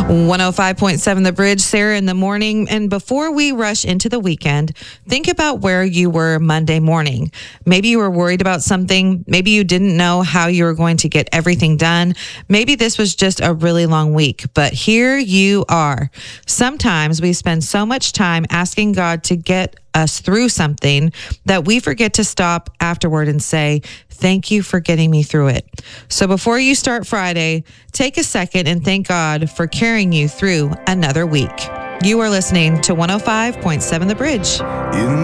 105.7 The Bridge, Sarah in the morning. And before we rush into the weekend, think about where you were Monday morning. Maybe you were worried about something. Maybe you didn't know how you were going to get everything done. Maybe this was just a really long week, but here you are. Sometimes we spend so much time asking God to get us through something that we forget to stop afterward and say, thank you for getting me through it. So before you start Friday, take a second and thank God for carrying you through another week. You are listening to 105.7 The Bridge.